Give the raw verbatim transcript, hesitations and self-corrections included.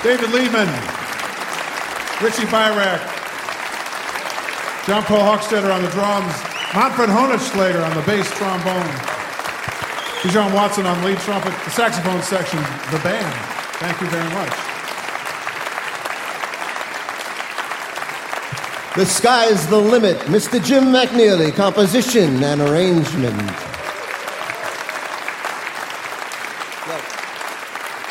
David Liebman, Richie Byrack, John Paul Hochstetter on the drums, Manfred Honigschlager on the bass trombone, Bijan Watson on lead trumpet, the saxophone section, the band. Thank you very much. The Sky's the Limit, Mister Jim McNeely, composition and arrangement.